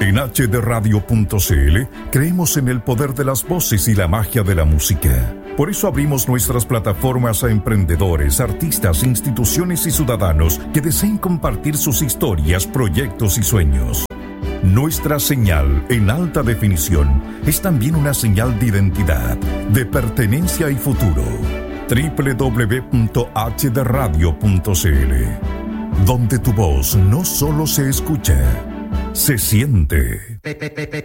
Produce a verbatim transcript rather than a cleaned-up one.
En H D radio punto c l creemos en el poder de las voces y la magia de la música. Por eso abrimos nuestras plataformas a emprendedores, artistas, instituciones y ciudadanos que deseen compartir sus historias, proyectos y sueños. Nuestra señal en alta definición es también una señal de identidad, de pertenencia y futuro. doble u doble u doble u punto h d radio punto c l, donde tu voz no solo se escucha, se siente.